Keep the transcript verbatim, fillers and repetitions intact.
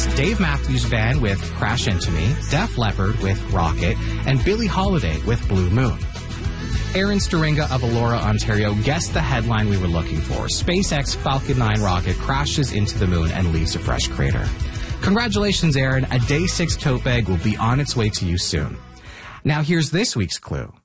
It's Dave Matthews Band with Crash Into Me, Def Leppard with Rocket, and Billie Holiday with Blue Moon. Aaron Staringa of Elora, Ontario guessed the headline we were looking for. SpaceX Falcon nine rocket crashes into the moon and leaves a fresh crater. Congratulations, Aaron. A Day six tote bag will be on its way to you soon. Now here's this week's clue.